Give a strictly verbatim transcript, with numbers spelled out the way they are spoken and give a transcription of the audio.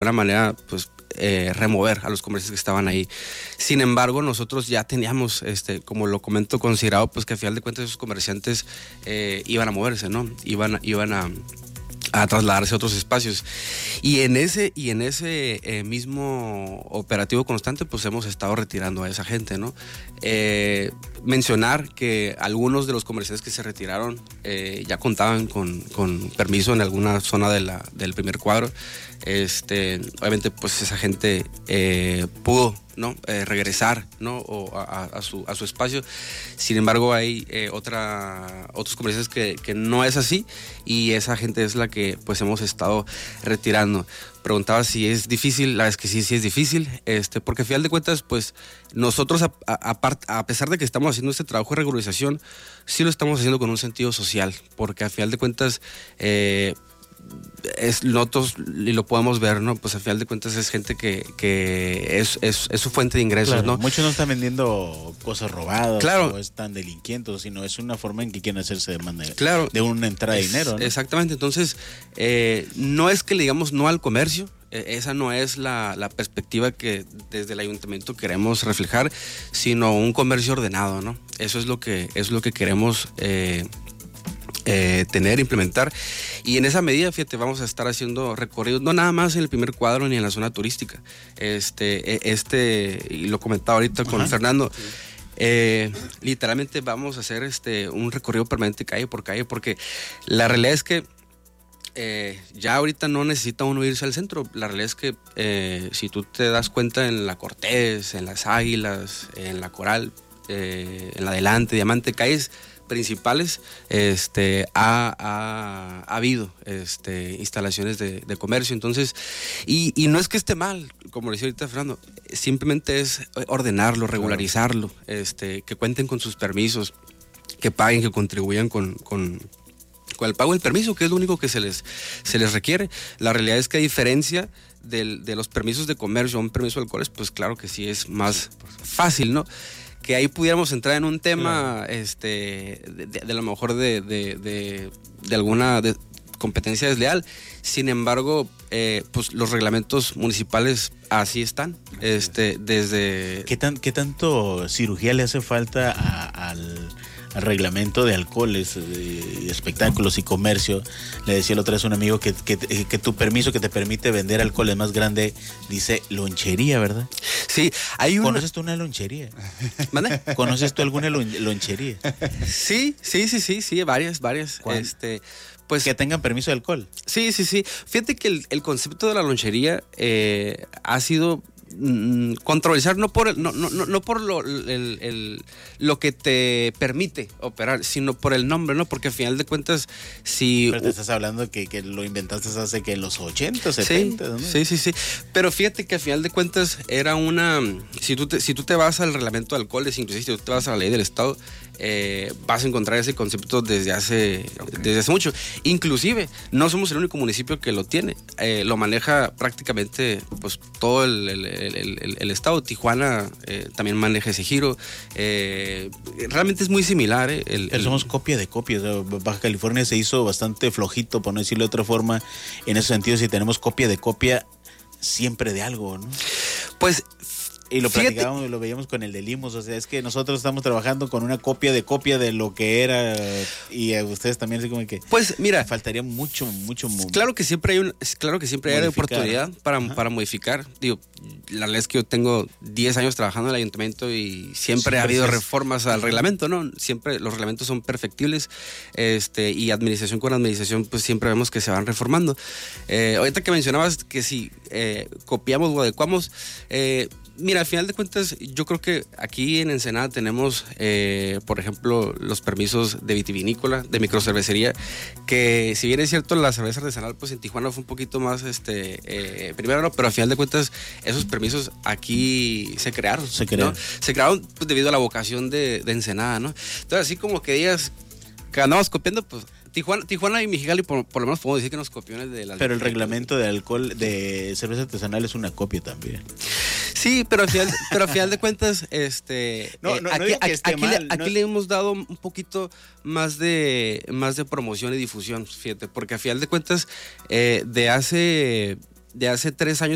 alguna manera, pues, eh, remover a los comerciantes que estaban ahí. Sin embargo, nosotros ya teníamos, este, como lo comento, considerado, pues, que al final de cuentas esos comerciantes eh, iban a moverse, ¿no? Iban, iban a... a trasladarse a otros espacios, y en ese y en ese eh, mismo operativo constante pues hemos estado retirando a esa gente, ¿no? Eh, mencionar que algunos de los comerciantes que se retiraron eh, ya contaban con, con permiso en alguna zona de la, del primer cuadro. Este, obviamente pues esa gente eh, pudo, ¿no? Eh, regresar, ¿no? O a, a, su, a su espacio. Sin embargo, hay eh, otra, otros comerciantes que, que no es así, y esa gente es la que pues hemos estado retirando. Preguntaba si es difícil. La verdad es que sí, sí es difícil, este, porque al final de cuentas, pues nosotros, a, a, a pesar de que estamos haciendo este trabajo de regularización, sí lo estamos haciendo con un sentido social, porque al final de cuentas, eh, es, nosotros, y lo podemos ver, ¿no? Pues al final de cuentas es gente que, que es, es, es su fuente de ingresos, claro, ¿no? Muchos no están vendiendo cosas robadas, claro, o están delinquiendo, sino es una forma en que quieren hacerse de manera, claro, de una entrada es, de dinero, ¿no? Exactamente. Entonces, eh, no es que le digamos no al comercio, eh, esa no es la, la perspectiva que desde el ayuntamiento queremos reflejar, sino un comercio ordenado, ¿no? Eso es lo que, es lo que queremos eh, Eh, tener, implementar, y en esa medida, fíjate, vamos a estar haciendo recorridos, no nada más en el primer cuadro ni en la zona turística, este, este y lo comentaba ahorita con Ajá. Fernando, sí. eh, literalmente vamos a hacer este, un recorrido permanente calle por calle, porque la realidad es que eh, ya ahorita no necesita uno irse al centro. La realidad es que eh, si tú te das cuenta en la Cortés, en las Águilas, en la Coral, eh, en la Adelante, Diamante, calles principales, este, ha, ha, ha habido este, instalaciones de, de comercio. Entonces, y, y no es que esté mal, como decía ahorita Fernando, simplemente es ordenarlo, regularizarlo, este, que cuenten con sus permisos, que paguen, que contribuyan con, con, con el pago del permiso, que es lo único que se les, se les requiere. La realidad es que a diferencia del, de los permisos de comercio, un permiso de alcoholes, pues claro que sí es más fácil, ¿no? Que ahí pudiéramos entrar en un tema, claro. este, de, de, de lo mejor de, de, de, de alguna de competencia desleal. Sin embargo, eh, pues los reglamentos municipales así están. Este, desde. ¿Qué tan, qué tanto cirugía le hace falta a, al, al reglamento de alcoholes, de espectáculos y comercio? Le decía la otra vez a un amigo que, que, que tu permiso que te permite vender alcohol es más grande, dice lonchería, ¿verdad? Sí, hay una... ¿Conoces tú una lonchería? ¿Mande? ¿Conoces tú alguna lonchería? Sí, sí, sí, sí, sí, varias, varias. ¿Cuál? Este, pues, que tengan permiso de alcohol. Sí, sí, sí. Fíjate que el, el concepto de la lonchería eh, ha sido mm, controversial, no por el, no, no, no por lo, el, el, lo que te permite operar, sino por el nombre, ¿no? Porque al final de cuentas, si... Pero te estás hablando que, que lo inventaste hace que en los ochenta, setenta, sí, ¿no? Sí, sí, sí. Pero fíjate que al final de cuentas era una... Si tú te, si tú te vas al reglamento de alcoholes, inclusive si tú te vas a la ley del Estado, eh, vas a encontrar ese concepto desde hace, okay. desde hace mucho. Inclusive, no somos el único municipio que lo tiene. Eh, lo maneja prácticamente pues todo el, el, el, el, el Estado. Tijuana eh, también maneja ese giro. Eh, realmente es muy similar. Eh, el, Pero somos copia de copia. O sea, Baja California se hizo bastante flojito, por no decirlo de otra forma. En ese sentido, si tenemos copia de copia siempre de algo, ¿no? Pues... Y lo platicábamos y lo veíamos con el de Limos, o sea, es que nosotros estamos trabajando con una copia de copia de lo que era, y a ustedes también así como que... Pues mira... Faltaría mucho, mucho... Claro que siempre hay un, claro que siempre hay oportunidad para, para modificar. Digo, la verdad es que yo tengo diez años trabajando en el ayuntamiento y siempre, siempre ha habido es... reformas al reglamento, ¿no? Siempre los reglamentos son perfectibles, este, y administración con administración, pues siempre vemos que se van reformando. Eh, ahorita que mencionabas que si eh, copiamos o adecuamos... Eh, Mira, al final de cuentas, yo creo que aquí en Ensenada tenemos, eh, por ejemplo, los permisos de vitivinícola, de microcervecería, que si bien es cierto, la cerveza artesanal, pues en Tijuana fue un poquito más, este, eh, primero, no, pero al final de cuentas, esos permisos aquí se crearon. Se crearon. ¿no? Se crearon pues, debido a la vocación de, de Ensenada, ¿no? Entonces, así como que digas que andamos copiando, pues... Tijuana, Tijuana y Mexicali por, por lo menos podemos decir que nos copiones de las... Pero el reglamento de alcohol, de cerveza artesanal es una copia también. Sí, pero al final, pero al final de cuentas, este... No, eh, no, aquí, no digo que esté aquí, mal, le, aquí no. le hemos dado un poquito más de, más de promoción y difusión, fíjate, porque al final de cuentas, eh, de hace... de hace tres años